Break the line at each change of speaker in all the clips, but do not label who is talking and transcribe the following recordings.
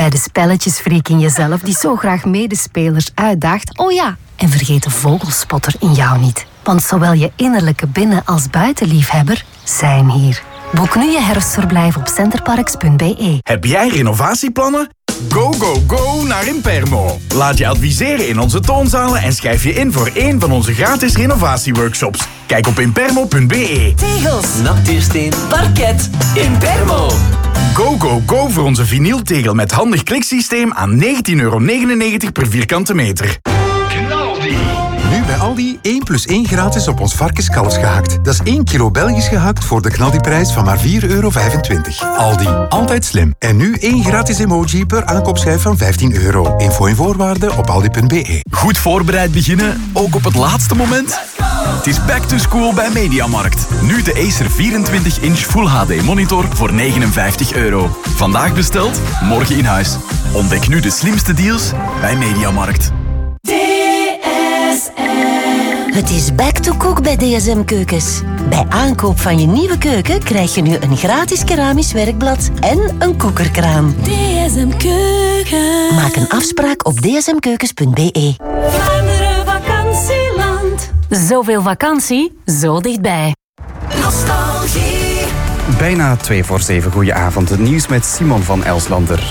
bij de spelletjesfreak in jezelf die zo graag medespelers uitdaagt. Oh ja, en vergeet de vogelspotter in jou niet. Want zowel je innerlijke binnen- als buitenliefhebber zijn hier. Boek nu je herfstverblijf op centerparks.be.
Heb jij renovatieplannen? Go, go, go naar Impermo. Laat je adviseren in onze toonzalen en schrijf je in voor één van onze gratis renovatieworkshops. Kijk op impermo.be.
Tegels, nachtuursteen, parket, Impermo.
Go, go, go voor onze vinyltegel met handig kliksysteem aan €19,99 per vierkante meter.
Nu bij Aldi 1+1 gratis op ons varkenskalfsgehakt. Dat is 1 kilo Belgisch gehakt voor de knaldiprijs van maar €4,25. Aldi, altijd slim. En nu 1 gratis emoji per aankoopschijf van €15. Info en voorwaarden op aldi.be.
Goed voorbereid beginnen, ook op het laatste moment? Het is back to school bij Mediamarkt. Nu de Acer 24-inch Full HD monitor voor €59. Vandaag besteld, morgen in huis. Ontdek nu de slimste deals bij Mediamarkt.
Het is back to cook bij DSM Keukens. Bij aankoop van je nieuwe keuken krijg je nu een gratis keramisch werkblad en een koekerkraan.
DSM Keuken.
Maak een afspraak op dsmkeukens.be.
Vlaanderen vakantieland.
Zoveel vakantie, zo dichtbij.
Nostalgie.
Bijna 6:45, goedenavond. Het nieuws met Simon van Elslander.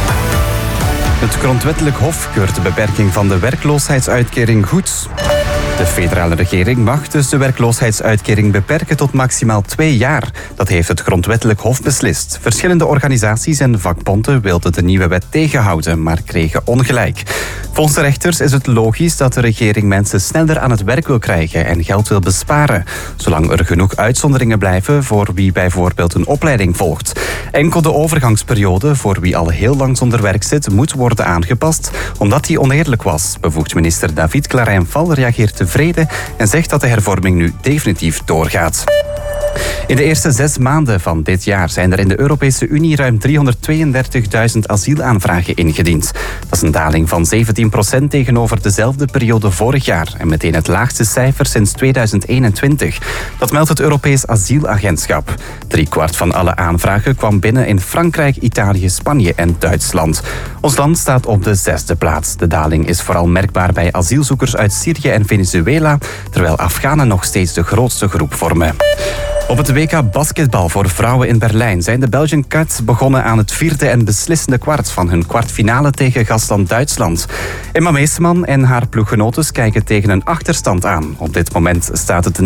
Het grondwettelijk hof keurt de beperking van de werkloosheidsuitkering goed. De federale regering mag dus de werkloosheidsuitkering beperken tot maximaal 2 jaar. Dat heeft het grondwettelijk hof beslist. Verschillende organisaties en vakbonden wilden de nieuwe wet tegenhouden, maar kregen ongelijk. Volgens de rechters is het logisch dat de regering mensen sneller aan het werk wil krijgen en geld wil besparen, zolang er genoeg uitzonderingen blijven voor wie bijvoorbeeld een opleiding volgt. Enkel de overgangsperiode voor wie al heel lang zonder werk zit moet worden aangepast, omdat die oneerlijk was. Bevoegd minister David Clarijn-Val reageert tevreden en zegt dat de hervorming nu definitief doorgaat. In de eerste 6 maanden van dit jaar zijn er in de Europese Unie ruim 332.000 asielaanvragen ingediend. Dat is een daling van 17% tegenover dezelfde periode vorig jaar en meteen het laagste cijfer sinds 2021. Dat meldt het Europees Asielagentschap. 3/4 van alle aanvragen kwam binnen in Frankrijk, Italië, Spanje en Duitsland. Ons land staat op de 6e plaats. De daling is vooral merkbaar bij asielzoekers uit Syrië en Venezuela, terwijl Afghanen nog steeds de grootste groep vormen. Op het WK basketbal voor vrouwen in Berlijn zijn de Belgian Cats begonnen aan het 4e en beslissende kwart van hun kwartfinale tegen gastland Duitsland. Emma Meeseman en haar ploeggenotes kijken tegen een achterstand aan. Op dit moment staat het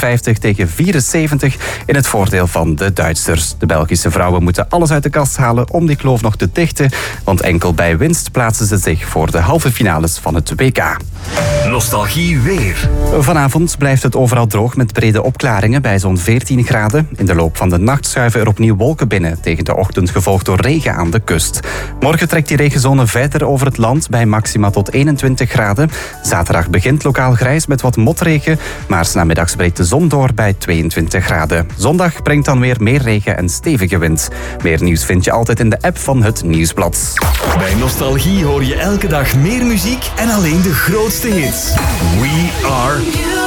59-74 in het voordeel van de Duitsers. De Belgische vrouwen moeten alles uit de kast halen om die kloof nog te dichten, want enkel bij winst plaatsen ze zich voor de halve finales van het WK.
Nostalgie weer.
Vanavond blijft het overal droog met brede opklaringen bij zo'n 14 graden. In de loop van de nacht schuiven er opnieuw wolken binnen, tegen de ochtend gevolgd door regen aan de kust. Morgen trekt die regenzone verder over het land bij maxima tot 21 graden. Zaterdag begint lokaal grijs met wat motregen, maar 's namiddags breekt de zon door bij 22 graden. Zondag brengt dan weer meer regen en stevige wind. Meer nieuws vind je altijd in de app van het Nieuwsblad.
Bij Nostalgie hoor je elke dag meer muziek en alleen de grootste hits. We are